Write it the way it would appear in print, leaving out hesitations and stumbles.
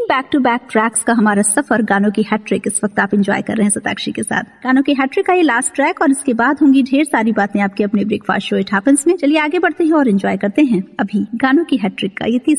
Back to back tracks का हमारा सफर गानों की हैट्रिक इस वक्त आप एंजॉय कर रहे हैं सताक्षी के साथ। गानों की हैट्रिक का ये लास्ट ट्रैक और इसके बाद होंगी ढेर सारी बातें आपके अपने ब्रेकफास्ट शो इट हैपेंस में। चलिए आगे बढ़ते हैं और एंजॉय करते हैं अभी गानों की हैट्रिक का ये तीसरा